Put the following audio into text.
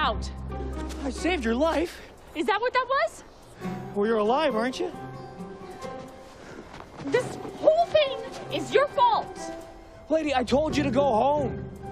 out. I saved your life. Is that what that was? Well, you're alive, aren't you? This whole thing is your fault. Lady, I told you to go home.